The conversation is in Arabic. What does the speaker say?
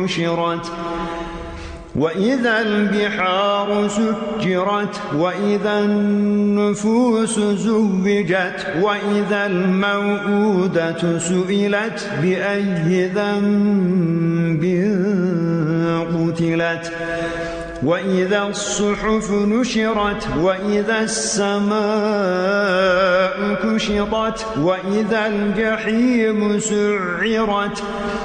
نشرت وإذا البحار سجرت وإذا النفوس زوجت وإذا الموءودة سئلت بأي ذنب قتلت وإذا الصحف نشرت وإذا السماء كشطت وإذا الجحيم سعرت